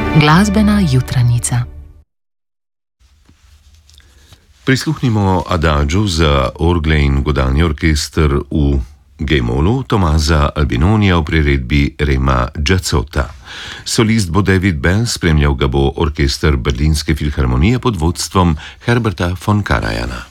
Glasbena jutranica. Prisluhnimo adagio za orgle in godalni orkester v G-molu Tomaza Albinonija v priredbi Rema Giazzota. Solist bo David Bell, spremljal ga bo orkester Berlinske filharmonije pod vodstvom Herberta von Karajana.